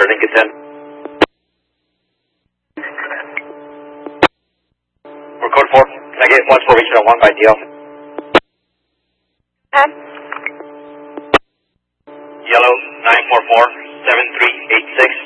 Lincoln 10. For code 4, can I get 1 for regional 1 by DL? Pen? Yellow 944 7386.